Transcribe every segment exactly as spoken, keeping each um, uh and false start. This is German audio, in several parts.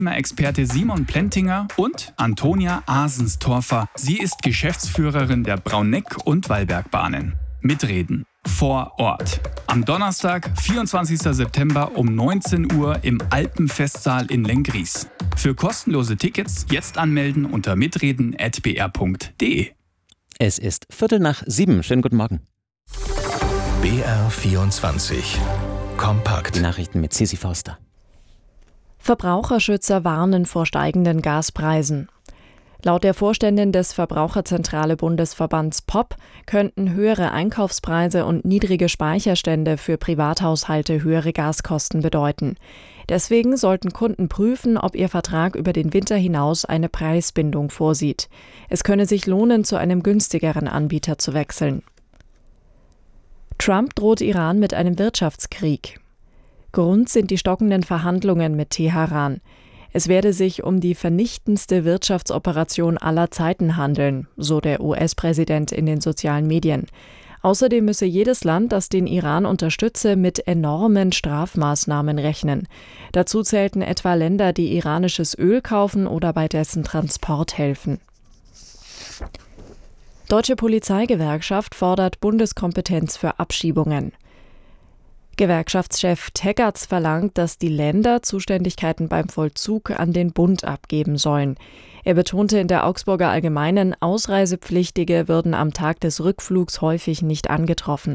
Experte Simon Plentinger und Antonia Asenstorfer. Sie ist Geschäftsführerin der Brauneck- und Wallbergbahnen. Mitreden vor Ort. Am Donnerstag, vierundzwanzigsten September um neunzehn Uhr im Alpenfestsaal in Lenggries. Für kostenlose Tickets jetzt anmelden unter mitreden at b r punkt d e. Es ist Viertel nach sieben. Schönen guten Morgen. B R vierundzwanzig. Kompakt. Die Nachrichten mit Sissi Forster. Verbraucherschützer warnen vor steigenden Gaspreisen. Laut der Vorständin des Verbraucherzentrale Bundesverbands P O P könnten höhere Einkaufspreise und niedrige Speicherstände für Privathaushalte höhere Gaskosten bedeuten. Deswegen sollten Kunden prüfen, ob ihr Vertrag über den Winter hinaus eine Preisbindung vorsieht. Es könne sich lohnen, zu einem günstigeren Anbieter zu wechseln. Trump droht Iran mit einem Wirtschaftskrieg. Grund sind die stockenden Verhandlungen mit Teheran. Es werde sich um die vernichtendste Wirtschaftsoperation aller Zeiten handeln, so der U S-Präsident in den sozialen Medien. Außerdem müsse jedes Land, das den Iran unterstütze, mit enormen Strafmaßnahmen rechnen. Dazu zählten etwa Länder, die iranisches Öl kaufen oder bei dessen Transport helfen. Deutsche Polizeigewerkschaft fordert Bundeskompetenz für Abschiebungen. Gewerkschaftschef Teggerts verlangt, dass die Länder Zuständigkeiten beim Vollzug an den Bund abgeben sollen. Er betonte in der Augsburger Allgemeinen, Ausreisepflichtige würden am Tag des Rückflugs häufig nicht angetroffen.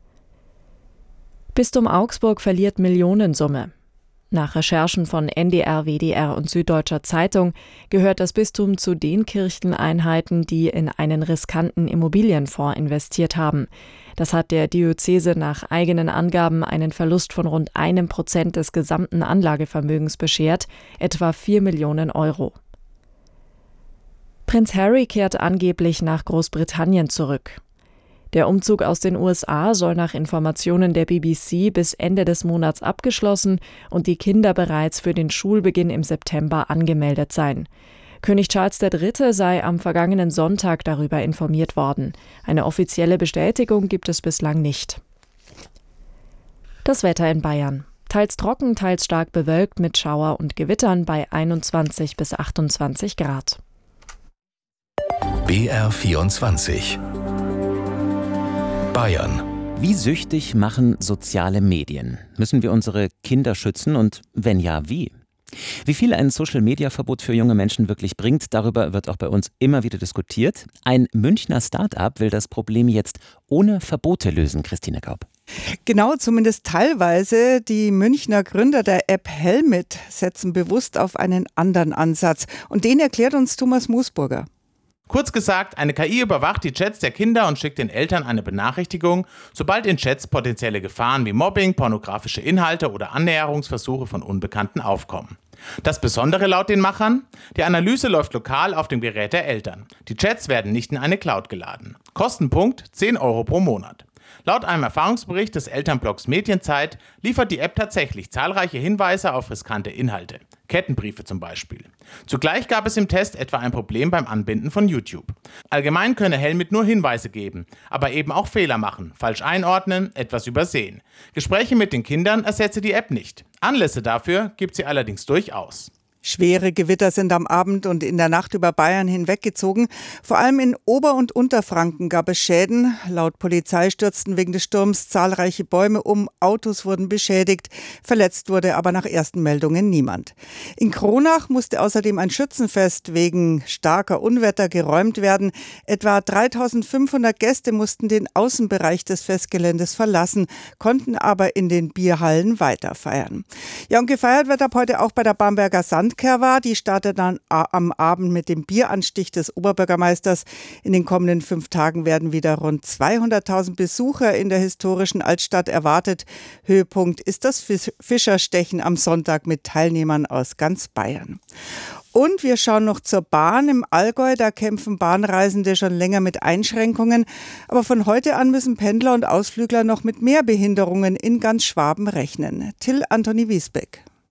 Bistum Augsburg verliert Millionensumme. Nach Recherchen von N D R, W D R und Süddeutscher Zeitung gehört das Bistum zu den Kircheneinheiten, die in einen riskanten Immobilienfonds investiert haben. Das hat der Diözese nach eigenen Angaben einen Verlust von rund einem Prozent des gesamten Anlagevermögens beschert, etwa vier Millionen Euro. Prinz Harry kehrt angeblich nach Großbritannien zurück. Der Umzug aus den U S A soll nach Informationen der B B C bis Ende des Monats abgeschlossen und die Kinder bereits für den Schulbeginn im September angemeldet sein. König Charles der Dritte sei am vergangenen Sonntag darüber informiert worden. Eine offizielle Bestätigung gibt es bislang nicht. Das Wetter in Bayern. Teils trocken, teils stark bewölkt mit Schauer und Gewittern bei einundzwanzig bis achtundzwanzig Grad. B R vierundzwanzig. Bayern. Wie süchtig machen soziale Medien? Müssen wir unsere Kinder schützen und wenn ja, wie? Wie viel ein Social-Media-Verbot für junge Menschen wirklich bringt, darüber wird auch bei uns immer wieder diskutiert. Ein Münchner Start-up will das Problem jetzt ohne Verbote lösen, Christine Gaub. Genau, zumindest teilweise. Die Münchner Gründer der App Helmit setzen bewusst auf einen anderen Ansatz. Und den erklärt uns Thomas Moosburger. Kurz gesagt, eine K I überwacht die Chats der Kinder und schickt den Eltern eine Benachrichtigung, sobald in Chats potenzielle Gefahren wie Mobbing, pornografische Inhalte oder Annäherungsversuche von Unbekannten aufkommen. Das Besondere laut den Machern: Die Analyse läuft lokal auf dem Gerät der Eltern. Die Chats werden nicht in eine Cloud geladen. Kostenpunkt zehn Euro pro Monat. Laut einem Erfahrungsbericht des Elternblogs Medienzeit liefert die App tatsächlich zahlreiche Hinweise auf riskante Inhalte. Kettenbriefe zum Beispiel. Zugleich gab es im Test etwa ein Problem beim Anbinden von YouTube. Allgemein könne Helmit nur Hinweise geben, aber eben auch Fehler machen, falsch einordnen, etwas übersehen. Gespräche mit den Kindern ersetze die App nicht. Anlässe dafür gibt sie allerdings durchaus. Schwere Gewitter sind am Abend und in der Nacht über Bayern hinweggezogen. Vor allem in Ober- und Unterfranken gab es Schäden. Laut Polizei stürzten wegen des Sturms zahlreiche Bäume um, Autos wurden beschädigt. Verletzt wurde aber nach ersten Meldungen niemand. In Kronach musste außerdem ein Schützenfest wegen starker Unwetter geräumt werden. Etwa dreitausendfünfhundert Gäste mussten den Außenbereich des Festgeländes verlassen, konnten aber in den Bierhallen weiter feiern. Ja, und gefeiert wird ab heute auch bei der Bamberger Sand. Die startet dann am Abend mit dem Bieranstich des Oberbürgermeisters. In den kommenden fünf Tagen werden wieder rund zweihunderttausend Besucher in der historischen Altstadt erwartet. Höhepunkt ist das Fischerstechen am Sonntag mit Teilnehmern aus ganz Bayern. Und wir schauen noch zur Bahn im Allgäu. Da kämpfen Bahnreisende schon länger mit Einschränkungen. Aber von heute an müssen Pendler und Ausflügler noch mit mehr Behinderungen in ganz Schwaben rechnen. Till Anthony Wiesbeck.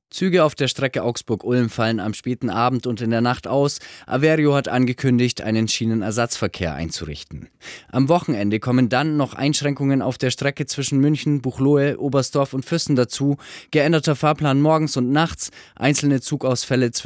Züge auf der Strecke Augsburg-Ulm fallen am späten Abend und in der Nacht aus. Averio hat angekündigt, einen Schienenersatzverkehr einzurichten. Am Wochenende kommen dann noch Einschränkungen auf der Strecke zwischen München, Buchloe, Oberstdorf und Füssen dazu. Geänderter Fahrplan morgens und nachts, einzelne Zugausfälle zwischen